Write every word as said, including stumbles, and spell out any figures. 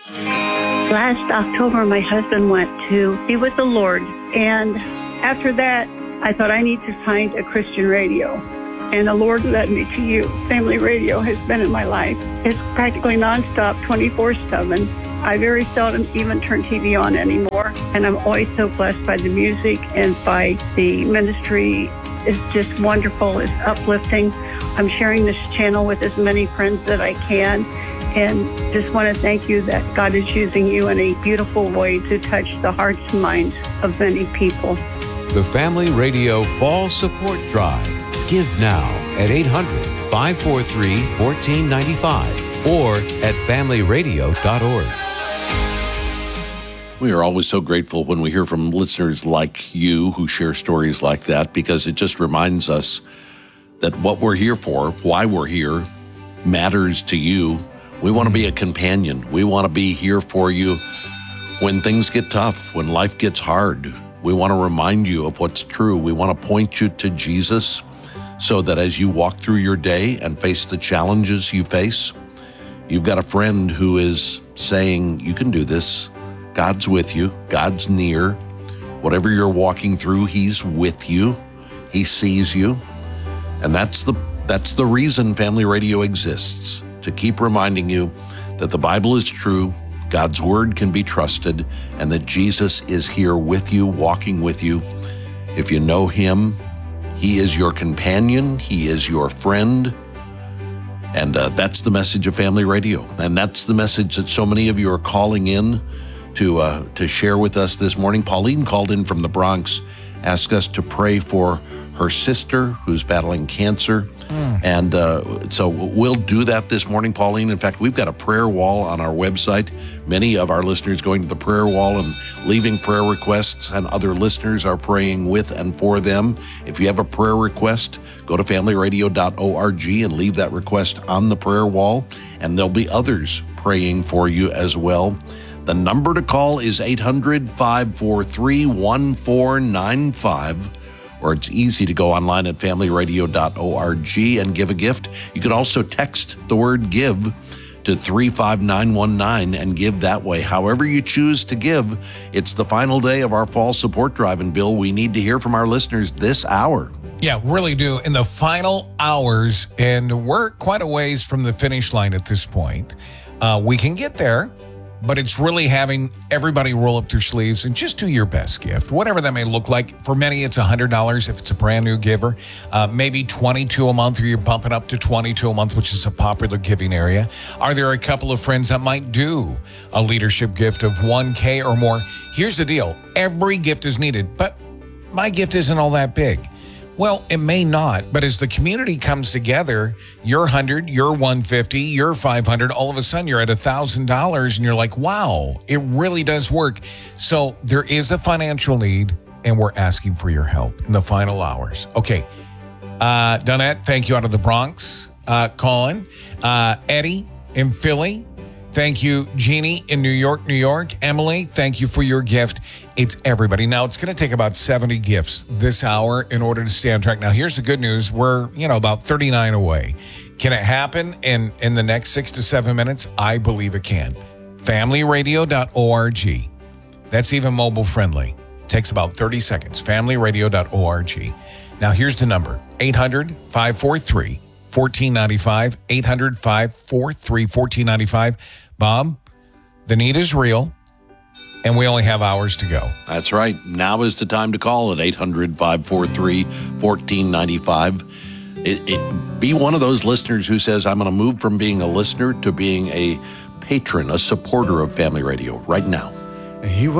Last October, my husband went to be with the Lord. And after that, I thought I need to find a Christian radio. And the Lord led me to you. Family radio has been in my life. It's practically nonstop, twenty-four seven. I very seldom even turn T V on anymore. And I'm always so blessed by the music and by the ministry. It's just wonderful. It's uplifting. I'm sharing this channel with as many friends that I can. And just want to thank you that God is using you in a beautiful way to touch the hearts and minds of many people. The Family Radio Fall Support Drive. Give now at eight hundred, five four three, one four nine five or at family radio dot org. We are always so grateful when we hear from listeners like you who share stories like that, because it just reminds us that what we're here for, why we're here, matters to you. We want to be a companion. We want to be here for you when things get tough, when life gets hard. We want to remind you of what's true. We want to point you to Jesus so that as you walk through your day and face the challenges you face, you've got a friend who is saying, you can do this. God's with you. God's near. Whatever you're walking through, He's with you. He sees you. And that's the that's the reason Family Radio exists, to keep reminding you that the Bible is true, God's Word can be trusted, and that Jesus is here with you, walking with you. If you know Him, He is your companion, He is your friend, and uh, that's the message of Family Radio. And that's the message that so many of you are calling in to uh, to share with us this morning. Pauline called in from the Bronx, asked us to pray for her sister who's battling cancer. Mm. And uh, so we'll do that this morning, Pauline. In fact, we've got a prayer wall on our website. Many of our listeners going to the prayer wall and leaving prayer requests, and other listeners are praying with and for them. If you have a prayer request, go to family radio dot org and leave that request on the prayer wall, and there'll be others praying for you as well. The number to call is eight hundred, five four three, one four nine five. Or it's easy to go online at family radio dot org and give a gift. You can also text the word give to three five nine one nine and give that way. However you choose to give, it's the final day of our fall support drive. And Bill, we need to hear from our listeners this hour. Yeah, really do. In the final hours, and we're quite a ways from the finish line at this point. Uh, we can get there, but it's really having everybody roll up their sleeves and just do your best gift, whatever that may look like. For many, it's one hundred dollars if it's a brand new giver, uh, maybe twenty-two dollars a month, or you're bumping up to twenty-two dollars a month, which is a popular giving area. Are there a couple of friends that might do a leadership gift of one K or more? Here's the deal. Every gift is needed, but my gift isn't all that big. Well, it may not, but as the community comes together, you're one hundred, you're one fifty, you're five hundred, all of a sudden you're at one thousand dollars and you're like, wow, it really does work. So there is a financial need, and we're asking for your help in the final hours. Okay, uh, Donette, thank you out of the Bronx. Uh, Colin, uh, Eddie in Philly. Thank you, Jeannie in New York, New York. Emily, thank you for your gift. It's everybody. Now, it's going to take about seventy gifts this hour in order to stay on track. Now, here's the good news. We're, you know, about thirty-nine away. Can it happen in, in the next six to seven minutes? I believe it can. family radio dot org. That's even mobile friendly. Takes about thirty seconds. family radio dot org. Now, here's the number. eight hundred, five four three, one four nine five. eight hundred, five four three, one four nine five. Bob, the need is real, and we only have hours to go. That's right. Now is the time to call at eight hundred, five four three, one four nine five. It, it, be one of those listeners who says, I'm going to move from being a listener to being a patron, a supporter of Family Radio right now. He